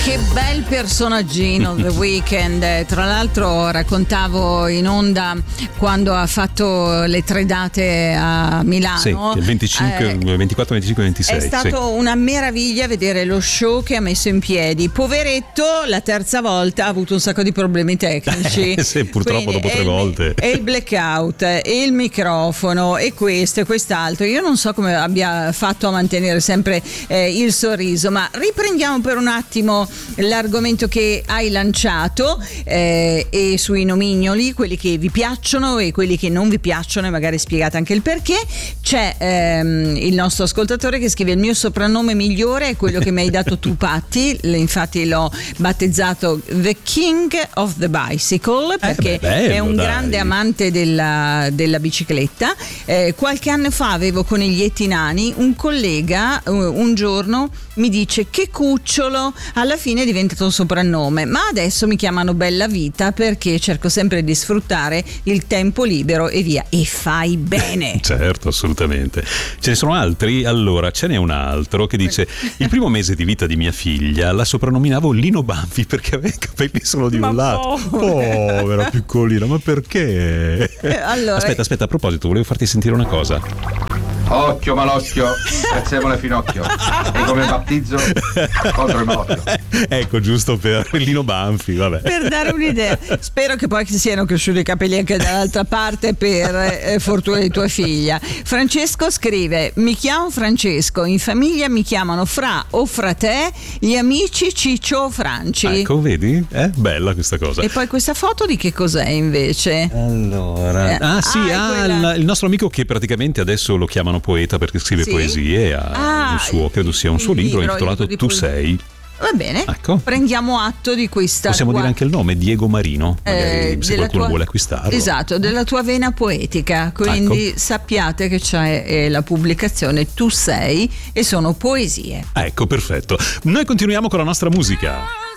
Che bel personaggino The Weeknd. Tra l'altro raccontavo in onda quando ha fatto le 3 date a Milano. Sì, il 25, 24, 25 e 26. È stato una meraviglia vedere lo show che ha messo in piedi. Poveretto, la terza volta ha avuto un sacco di problemi tecnici. Sì, purtroppo. Quindi, dopo 3 volte. E il blackout, e il microfono, e questo e quest'altro. Io non so come abbia fatto a mantenere sempre il sorriso, ma riprendiamo per un attimo l'argomento che hai lanciato e sui nomignoli, quelli che vi piacciono e quelli che non vi piacciono, e magari spiegate anche il perché. C'è il nostro ascoltatore che scrive: il mio soprannome migliore è quello che mi hai dato tu, Patti, infatti l'ho battezzato The King of the Bicycle, perché bello, è un grande amante della bicicletta. Qualche anno fa avevo coniglietti nani, un collega un giorno mi dice che cucciolo, alla fine è diventato un soprannome, ma adesso mi chiamano Bella Vita perché cerco sempre di sfruttare il tempo libero e via. E fai bene. Certo, assolutamente. Ce ne sono altri? Allora, ce n'è un altro che dice: il primo mese di vita di mia figlia la soprannominavo Lino Banfi perché aveva i capelli solo di un lato. Povera piccolina, ma perché? Allora, aspetta, a proposito, volevo farti sentire una cosa. Occhio malocchio, prezzemolo finocchio. E come battizzo contro il malocchio. Ecco, giusto per Lino Banfi, vabbè. Per dare un'idea. Spero che poi siano cresciuti i capelli anche dall'altra parte per fortuna di tua figlia. Francesco scrive: mi chiamo Francesco, in famiglia mi chiamano Fra o Fratè, gli amici Ciccio o Franci. Ecco, vedi? È bella questa cosa. E poi questa foto di che cos'è invece? Allora, il nostro amico che praticamente adesso lo chiamano poeta perché scrive poesie, ha un suo, credo sia un suo libro intitolato Tu sei. Va bene, ecco. Prendiamo atto di questa. Possiamo dire anche il nome, Diego Marino, magari se qualcuno vuole acquistarlo. Esatto, della tua vena poetica. Quindi sappiate che c'è la pubblicazione Tu sei e sono poesie. Ecco, perfetto. Noi continuiamo con la nostra musica.